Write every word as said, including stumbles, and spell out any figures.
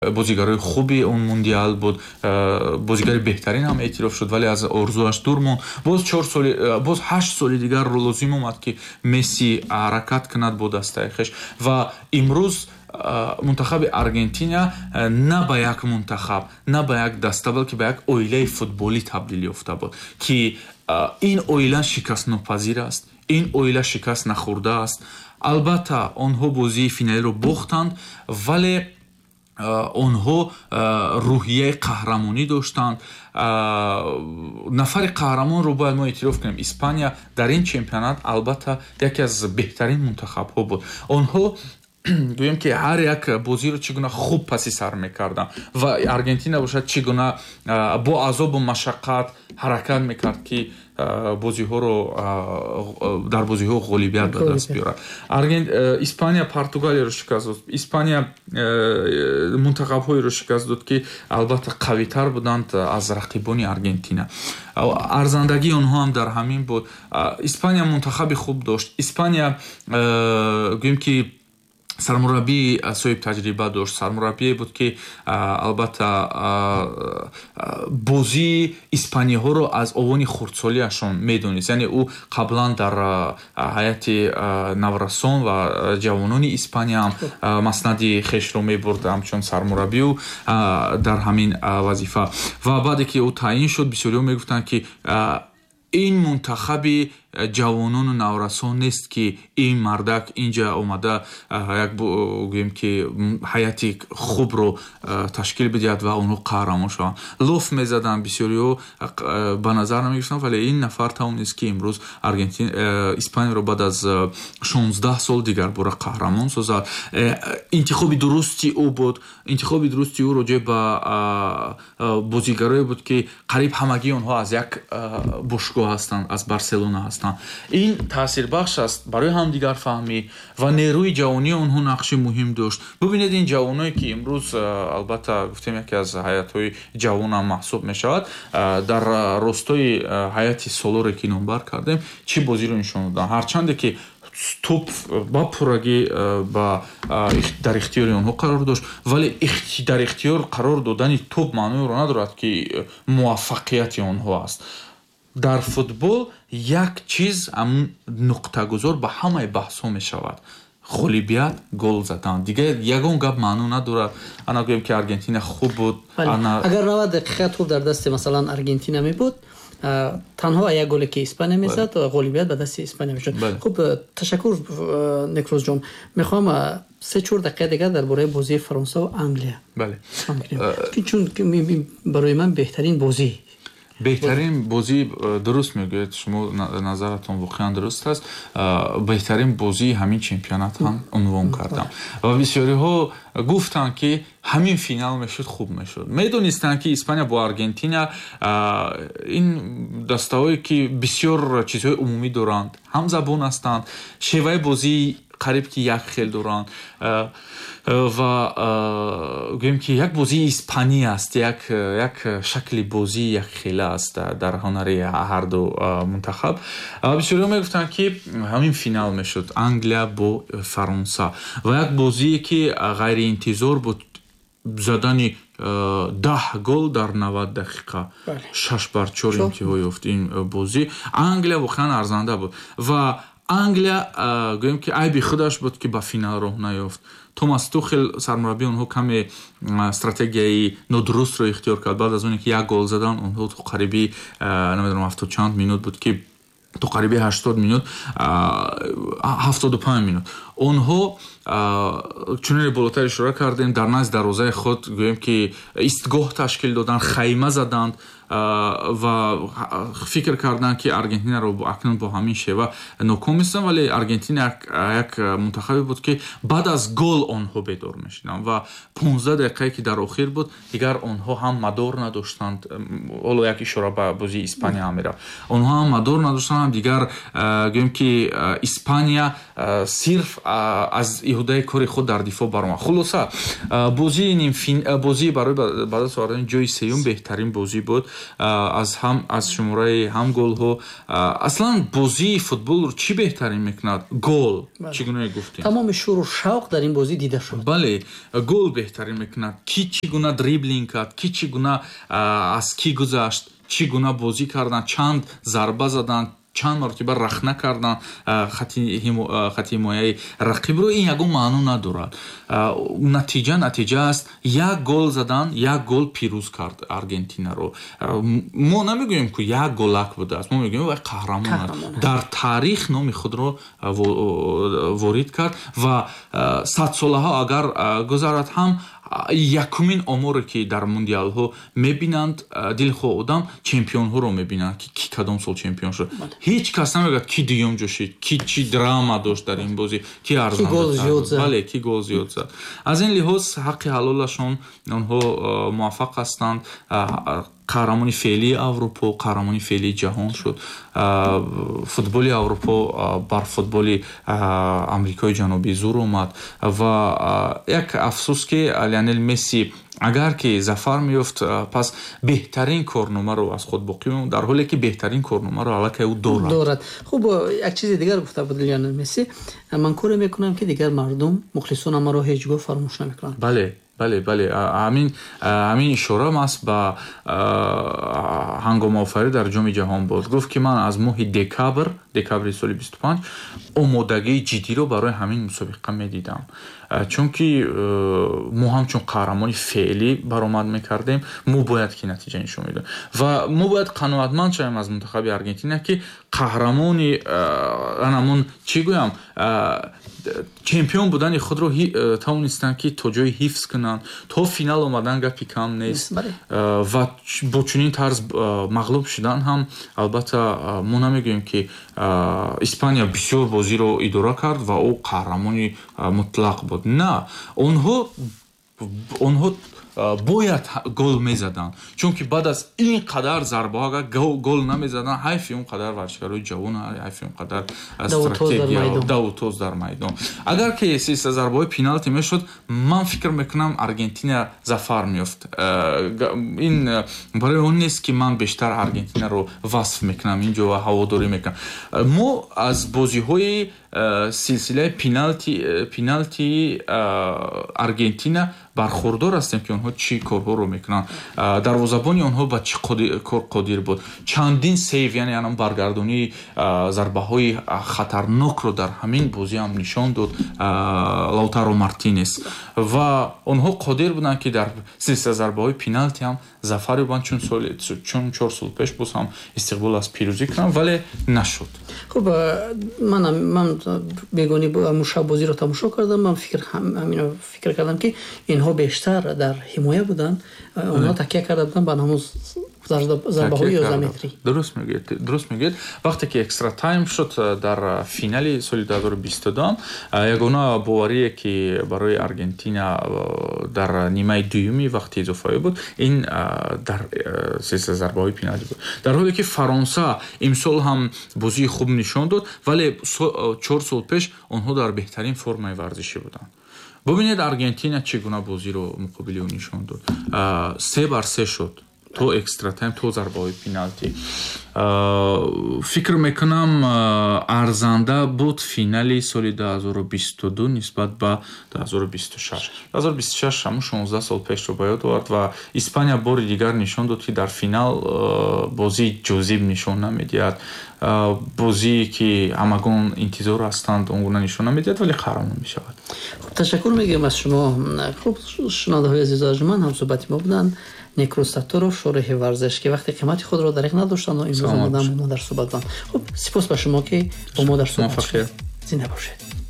бозигарои хуби он мундиал буд, бозигари беҳтарин ҳам эътироф шуд, вале аз орзуаш дур монд. боз чор соли боз ҳашт соли дигар лозим омад ки Месси ҳаракат кунад бо дастаи хеш ва имрӯз мунтахаби Аргентина на ба як мунтахаб, на ба як даста, балки ба як оилаи футболӣ табдил ёфта буд ки ин оила шикастнопазир аст, ин оила шикаст нахӯрдааст. албатта онҳо бозии финалиро бохтанд, вале онҳо рӯҳияи қаҳрамонӣ доштанд. нафари қаҳрамонро бояд мо эътироф кунем. Испания дар ин чемпионат албатта яке аз беҳтарин мунтахабҳо буд. онҳо гӯем ки ҳар як бозиро чӣ гуна хуб паси сар мекарданд ва Аргентина бошад чӣ гуна бо азобу машаққат ҳаракат мекард ки бозиҳоро дар бозиҳо ғолибият ба даст биёрад. Испания Португалияро шикаст дод. Испания мунтахабҳоеро шикаст дод ки албатта қавитар буданд аз рақибони Аргентина. арзандагии онҳо ҳам дар ҳамин буд. Испания мунтахаби хуб дошт. Испания гӯем ки сармураббии соҳиб таҷриба дошт. Сармураббие буд ки албатта бозии испаниҳоро аз овони хурдсолиашон медонист. яъне ӯ қаблан дар ҳайати наврасон ва ҷавонони Испания ҳам маснади хешро мебурд ҳамчун сармураббию дар ҳамин вазифа. ва баъде ки ӯ таъин шуд, бисёриҳо мегуфтанд ки ин мунтахаби ҷавонону наврасон нест ки ин мардак инҷа омада як гӯем ки ҳаяти хубро ташкил бидиҳад ва онҳо қаҳрамон шаванд. лоф мезаданд, бисёриҳо ба назар намегирифтанд, вале ин нафар тавонист ки имрӯз Испанияро баъд аз шонздаҳ сол дигарбора қаҳрамон созад. интихоби дурусти ӯ буд. интихоби дурусти ӯ роҷеъ ба бозигарое буд ки қариб ҳамагии онҳо аз як бошгоҳ ҳастанд, аз Барселона ҳастанд. ин таъсирбахш аст барои ҳамдигарфаҳмӣ ва нерӯи ҷавонии онҳо нақши муҳим дошт. бубинед ин ҷавоное ки имрӯз албатта гуфтем яке аз ҳаятҳои ҷавон ҳам маҳсуб мешавад, дар ростои ҳаяти солоре ки номбар кардем чӣ бозиро нишон доданд. ҳарчанде ки топ ба пуррагӣ дар ихтиёри онҳо қарор дошт, вале дар ихтиёр қарор додани топ маъноиро надорад ки муваффақияти онҳо аст. дар футбол як чиз ҳамун нуқтагузор ба ҳамаи баҳсҳо мешавад. ғолибият, гол задан. Дигар ягон гап маъно надорад. ана гӯем ки Аргентина хуб буд. агар навад дақиқа топ дар дасти масалан Аргентина мебуд, танҳо як голе ки Испания мезад, ғолибият ба дасти Испания мешуд. хуб, ташаккур Некрос ҷон. мехоҳам се чор дақиқа дигар дар бораи бозии Фаронса ва Англия. бале. чун барои ман беҳтарин бозӣ беҳтарин бозӣ дуруст мегӯед, шумо назаратон воқеан дуруст аст. беҳтарин бозии ҳамин чемпионат ҳам унвон кардам ва бисёриҳо гуфтанд ки ҳамин финал мешуд, хуб мешуд. медонистанд ки Испания бо Аргентина ин дастаҳое ки бисёр чизҳои умумӣ доранд, ҳамзабон ҳастанд, шеваи бозии қариб ки як хел доранд ва гӯем ки як бозии испанӣ аст, як як шакли бозии як хела аст дар ҳонари ҳарду мунтахаб. бисёриҳо мегуфтанд ки ҳамин финал мешуд, Англия бо Фаронса, ва як бозие ки ғайриинтизор буд, задани даҳ гол дар навад дақиқа, шаш бар чор интиҳо ёфт ин бозӣ. Англия воқеан арзанда буд ва Англия гӯем ки айби худаш буд ки ба финал роҳ наёфт. Томас Тухел сармураббии онҳо каме стратегияи нодурустро ихтиёр кард. баъд аз оне ки як гол задан, онҳо то қариби намедонам ҳафтод чанд минут буд ки то қариби ҳаштод минут, ҳафтоду панҷ минут онҳо чуноне болотар ишора кардем, дар назди дарвозаи худ гӯем ки истгоҳ ташкил доданд, хайма заданд ва фикр карданд ки Аргентинаро акнун бо ҳамин шева ноком месазанд, вале Аргентина як мунтахаби буд ки баъд аз гол онҳо бедор мешиданд ва понздаҳ дақиқае ки дар охир буд, дигар онҳо ҳам мадор надоштанд. ҳоло як ишора ба бозии Испания ҳам меравад. онҳо ҳам мадор надоштанд, дигар гӯем ки Испания сирф аз иҳудаи кори худ дар дифоъ баромад. Хулоса бозии нимфин бозии барои ба даст овардани ҷои сеюм беҳтарин бозӣ буд, аз ҳам аз шумораи ҳам голҳо. Аслан бозии футболро чӣ беҳтарин мекунад? Гол. Чӣ гуна гуфтем? Тамоми шӯру шавқ дар ин бозӣ дида шуд. Бале, гол беҳтарин мекунад. Ки чӣ гуна дриблинг кард, ки чӣ гуна аз ки гузашт, чӣ гуна бозӣ кардан, чанд зарба задан, чанд мартиба рахна кардан хати ҳимояи рақибро, ин ягон маъно надорад. Натиҷа натиҷа аст. Як гол задан, як гол пирӯз кард Аргентинаро. Мо намегӯем ки як голак будааст, мо мегӯем вай қаҳрамон аст. Дар таърих номи худро ворид кард ва садсолаҳо агар гузарад ҳам якумин оморе ки дар мундиалҳо мебинанд, дилхо одам чемпионҳоро мебинанд ки ки кадом сол чемпион шуд. Ҳеҷ кас намегӯяд ки дуюм ҷошид, ки чӣ драма дошт дар ин бозӣ, ки арзанда. Бале, ки гол зиёд зад. Аз ин лиҳоз ҳаққи ҳалолашон онҳо муваффақ ҳастанд. Қаҳрамони феълии Аврупо, қаҳрамони феълии ҷаҳон шуд. Футболи Аврупо бар футболи Амрикои ҷанубӣ зур омад ва як афсӯс ки Лионел Месси агар ки зафар меёфт, пас беҳтарин корномаро аз худ боқӣ мемонд, дар ҳоле ки беҳтарин корномаро аллакай ӯ дорад. Дорад. Хуб, як чизи дигар гуфта буд Лионел Месси. Ман коре мекунам ки дигар мардум, мухлисона маро ҳеҷ гоҳ фаромӯш намекунанд. Бале. бале бале ҳамин ҳамин ишорам аст ба ҳангомаофарӣ дар ҷоми ҷаҳон буд. Гуфт ки ман аз моҳи декабр декабри соли бисту панҷ омодагии ҷиддиро барои ҳамин мусобиқа медидам, чунки мо ҳамчун қаҳрамони феълӣ баромад мекардем, мо бояд ки натиҷа нишон медиҳем ва мо бояд қаноатманд шавем аз мунтахаби Аргентина ки қаҳрамони анамон чӣ гӯям чемпион будани худро тавонистанд ки то ҷои ҳифз кунанд, то финал омадан гапи кам нест ва бо чунин тарз мағлуб шудан ҳам албатта мо намегӯем ки Испания бисёр бозиро идора кард ва ӯ қаҳрамони мутлақ буд. На, онҳо онҳо бояд гол мезаданд, чунки баъд аз ин қадар зарбаҳо агар гол намезаданд, ҳайфи он қадар варзишгарои ҷавон, ҳайфи он қадар стратегия давутоз дар майдон. Агар ки систа зарбаҳои пеналти мешуд, ман фикр мекунам Аргентина зафар меёфт. Ин барои он нест ки ман бештар Аргентинаро васф мекунам инҷо ва ҳаводорӣ мекунам. Мо аз бозиҳои силсилаи пеналти пеналти Аргентина бархурдор ҳастем ки онҳо чӣ корҳоро мекунанд. Дарвозабони онҳо ба чӣ кор қодир буд. Чандин сейв, яъне анам баргардонии зарбаҳои хатарнокро дар ҳамин бозӣ ҳам нишон дод Лаутаро Мартинес ва онҳо қодир буданд ки дар силсила зарбаҳои пеналти ҳам зафари бан чун соли чун чор сол пеш боз ҳам истиқбол аз пирӯзӣ кунам, вале нашуд. Хуб, ман ман бегони мушаб бозиро тамошо кардам. Ман фикр ҳамино фикр кардам ки инҳо бештар дар ҳимоя буданд, онҳо такя карда буданд ба намуз зарбаҳои ёздаҳметрӣ. Дуруст мегӯед, дуруст мегӯед. Вақте ки экстра тайм шуд дар финали соли дуҳазору бисту ду, ягона боварие ки барои Аргентина дар нимаи дуюми вақти изофавӣ буд, ин дар силсила зарбаҳои пеналти буд. Дар ҳоле ки Фаронса имсол ҳам бозии хуб нишон дод, вале чор сол пеш онҳо дар беҳтарин формаи варзишӣ буданд. Бубинед Аргентина чӣ гуна бозиро муқобили ӯ нишон дод. Се бар се шуд, то экстра тайм, то зарбаҳои пеналти. Фикр мекунам арзанда буд финали соли дуҳазору бисту ду нисбат ба дуҳазору бисту шаш. дуҳазору бисту шаш ҳамун шонздаҳ сол пешро ба ёд овард ва Испания бори дигар нишон дод ки дар финал бозии ҷозиб нишон намедиҳад, бозие ки ҳамагон интизор ҳастанд он гуна нишон намедиҳад, вале қаҳрамон мешавад. Ташаккур мегӯем аз шумо. Хуб, шунавандаҳои азизу арҷуманд, ҳамсӯҳбати мо буданд Некрус Саттуров, шорихи варзиш, ки вақти қимати худро дариқ надоштанд ва имрӯз омадан бо мо дар суҳбат буданд. Хуб, сипос ба шумо ки бо мо дар суҳбат шуд. Зинда бошед.